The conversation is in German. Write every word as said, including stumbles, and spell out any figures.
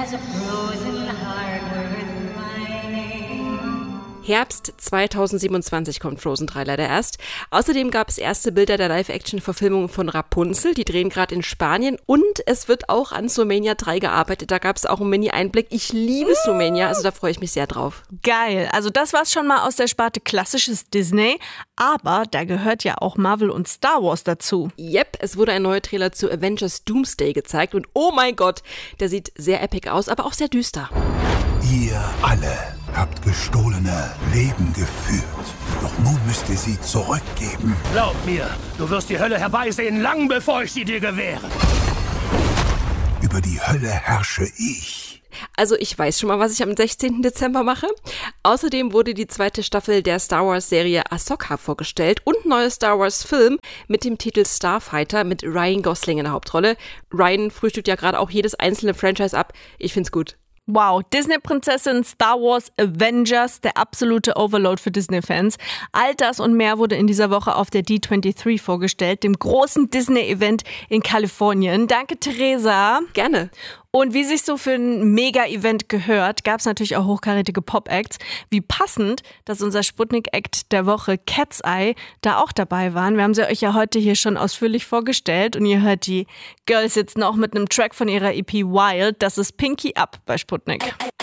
has a frozen heart worth finding. Herbst zweitausendsiebenundzwanzig kommt Frozen drei leider erst. Außerdem gab es erste Bilder der Live-Action-Verfilmung von Rapunzel. Die drehen gerade in Spanien. Und es wird auch an Zoomania drei gearbeitet. Da gab es auch einen Mini-Einblick. Ich liebe Zoomania, also da freue ich mich sehr drauf. Geil. Also das war's schon mal aus der Sparte klassisches Disney. Aber da gehört ja auch Marvel und Star Wars dazu. Yep, es wurde ein neuer Trailer zu Avengers Doomsday gezeigt. Und oh mein Gott, der sieht sehr epic aus, aber auch sehr düster. Ihr alle habt gestohlene Leben geführt. Doch nun müsst ihr sie zurückgeben. Glaub mir, du wirst die Hölle herbeisehen, lang bevor ich sie dir gewähre. Über die Hölle herrsche ich. Also ich weiß schon mal, was ich am sechzehnten Dezember mache. Außerdem wurde die zweite Staffel der Star Wars-Serie Ahsoka vorgestellt und ein neuer Star Wars-Film mit dem Titel Starfighter mit Ryan Gosling in der Hauptrolle. Ryan frühstückt ja gerade auch jedes einzelne Franchise ab. Ich find's gut. Wow, Disney-Prinzessin, Star Wars, Avengers, der absolute Overload für Disney-Fans. All das und mehr wurde in dieser Woche auf der D dreiundzwanzig vorgestellt, dem großen Disney-Event in Kalifornien. Danke, Theresa. Gerne. Und wie sich so für ein Mega-Event gehört, gab es natürlich auch hochkarätige Pop-Acts. Wie passend, dass unser Sputnik-Act der Woche Cat's Eye da auch dabei waren. Wir haben sie euch ja heute hier schon ausführlich vorgestellt und ihr hört die Girls jetzt noch mit einem Track von ihrer E P Wild. Das ist Pinky Up bei Sputnik.